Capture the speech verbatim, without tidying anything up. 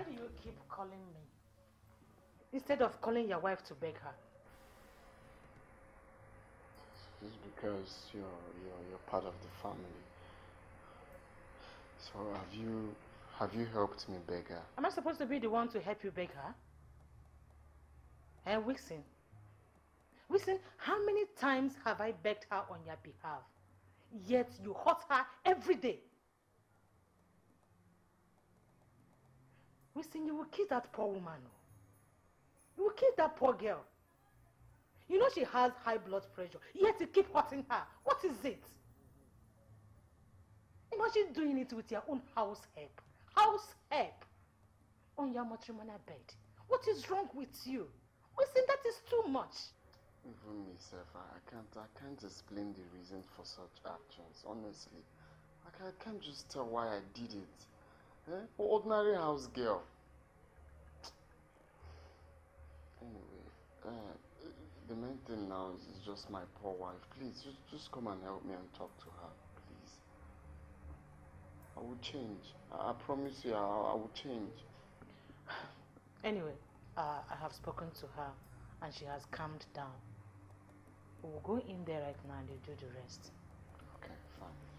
Why do you keep calling me? Instead of calling your wife to beg her? It's because you're, you're, you're part of the family. So have you, have you helped me beg her? Am I supposed to be the one to help you beg her? Hey, Wixen. Wixen, how many times have I begged her on your behalf? Yet you hurt her every day. Wixen, you will kill that poor woman. You will kill that poor girl. You know she has high blood pressure, yet you keep hurting her. What is it? Imagine doing it with your own house help. House help. On your matrimonial bed. What is wrong with you? Listen, that is too much. Even myself, I can't, I can't explain the reason for such actions, honestly. Like, I can't just tell why I did it. Eh? Ordinary house girl. Anyway, uh, the main thing now is, is just my poor wife. Please, just, just come and help me and talk to her, please. I will change. I, I promise you, I, I will change. Anyway, uh, I have spoken to her and she has calmed down. We'll go in there right now and you do the rest. Okay, fine.